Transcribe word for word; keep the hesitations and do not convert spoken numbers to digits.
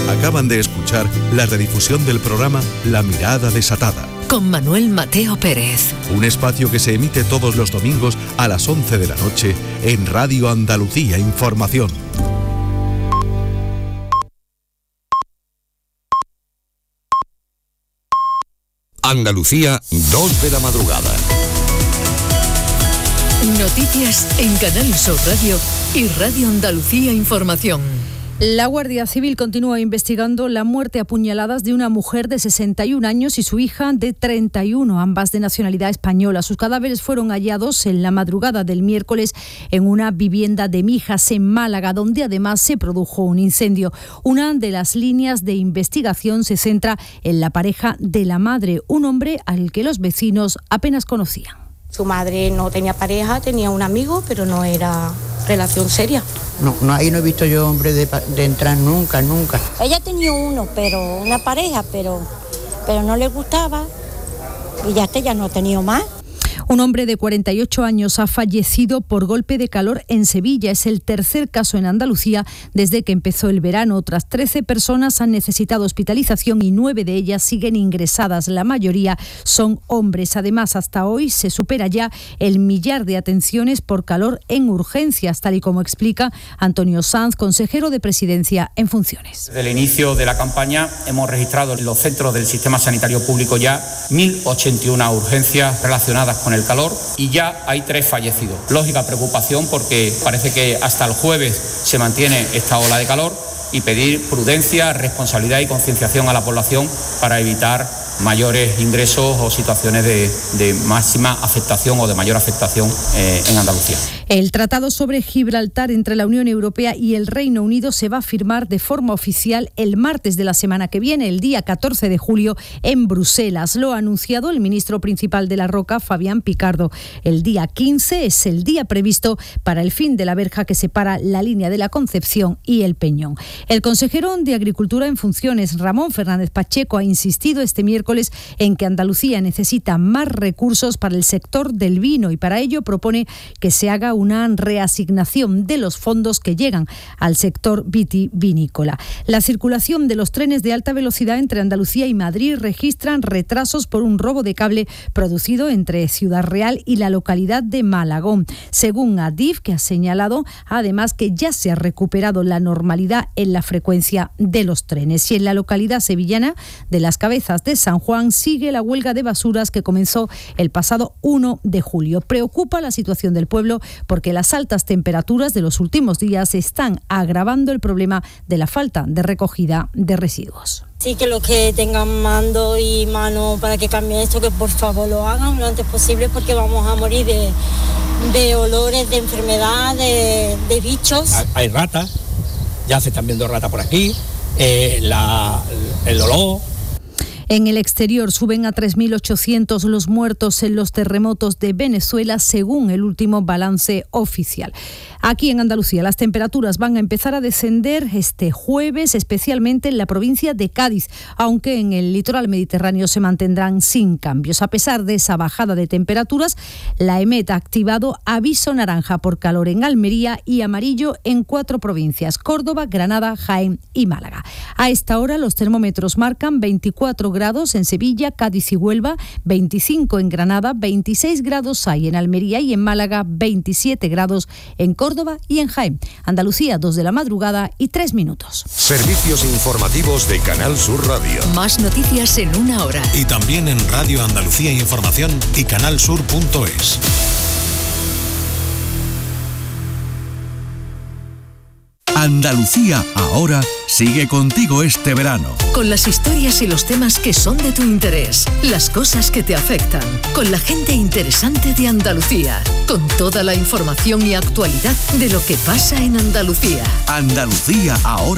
Acaban de escuchar la redifusión del programa La Mirada Desatada, con Manuel Mateo Pérez. Un espacio que se emite todos los domingos a las once de la noche en Radio Andalucía Información. Andalucía, dos de la madrugada. Noticias en Canal Sur Radio y Radio Andalucía Información. La Guardia Civil continúa investigando la muerte a puñaladas de una mujer de sesenta y un años y su hija de treinta y uno, ambas de nacionalidad española. Sus cadáveres fueron hallados en la madrugada del miércoles en una vivienda de Mijas, en Málaga, donde además se produjo un incendio. Una de las líneas de investigación se centra en la pareja de la madre, un hombre al que los vecinos apenas conocían. Su madre no tenía pareja, tenía un amigo, pero no era relación seria. No, no, ahí no he visto yo hombre de, de entrar nunca, nunca. Ella tenía uno, pero una pareja, pero, pero no le gustaba y ya este ya no ha tenido más. Un hombre de cuarenta y ocho años ha fallecido por golpe de calor en Sevilla. Es el tercer caso en Andalucía desde que empezó el verano. Otras trece personas han necesitado hospitalización y nueve de ellas siguen ingresadas. La mayoría son hombres. Además, hasta hoy se supera ya el millar de atenciones por calor en urgencias, tal y como explica Antonio Sanz, consejero de Presidencia en funciones. Desde el inicio de la campaña hemos registrado en los centros del sistema sanitario público ya mil ochenta y una urgencias relacionadas con el calor y ya hay tres fallecidos. Lógica preocupación porque parece que hasta el jueves se mantiene esta ola de calor y pedir prudencia, responsabilidad y concienciación a la población para evitar mayores ingresos o situaciones de, de máxima afectación o de mayor afectación eh, en Andalucía. El tratado sobre Gibraltar entre la Unión Europea y el Reino Unido se va a firmar de forma oficial el martes de la semana que viene, el día catorce de julio, en Bruselas. Lo ha anunciado el ministro principal de La Roca, Fabián Picardo. El día quince es el día previsto para el fin de la verja que separa la línea de la Concepción y el Peñón. El consejero de Agricultura en funciones, Ramón Fernández Pacheco, ha insistido este miércoles en que Andalucía necesita más recursos para el sector del vino y para ello propone que se haga una reasignación de los fondos que llegan al sector vitivinícola. La circulación de los trenes de alta velocidad entre Andalucía y Madrid registran retrasos por un robo de cable producido entre Ciudad Real y la localidad de Malagón. Según Adif, que ha señalado además que ya se ha recuperado la normalidad en la frecuencia de los trenes. Y en la localidad sevillana de Las Cabezas de San Juan sigue la huelga de basuras que comenzó el pasado uno de julio. Preocupa la situación del pueblo porque las altas temperaturas de los últimos días están agravando el problema de la falta de recogida de residuos. Sí, que los que tengan mando y mano para que cambie esto, que por favor lo hagan lo antes posible porque vamos a morir de, de olores, de enfermedad, de, de bichos. Hay ratas, ya se están viendo ratas por aquí, eh, la, el olor. En el exterior suben a tres mil ochocientos los muertos en los terremotos de Venezuela, según el último balance oficial. Aquí en Andalucía las temperaturas van a empezar a descender este jueves, especialmente en la provincia de Cádiz, aunque en el litoral mediterráneo se mantendrán sin cambios. A pesar de esa bajada de temperaturas, la EMET ha activado aviso naranja por calor en Almería y amarillo en cuatro provincias: Córdoba, Granada, Jaén y Málaga. A esta hora los termómetros marcan veinticuatro grados en Sevilla, Cádiz y Huelva, veinticinco en Granada, veintiséis grados hay en Almería y en Málaga, veintisiete grados en Córdoba y en Jaén. Andalucía, dos de la madrugada y tres minutos. Servicios informativos de Canal Sur Radio. Más noticias en una hora. Y también en Radio Andalucía Información y canalsur punto es. Andalucía ahora sigue contigo este verano. Con las historias y los temas que son de tu interés, las cosas que te afectan, con la gente interesante de Andalucía, con toda la información y actualidad de lo que pasa en Andalucía. Andalucía ahora.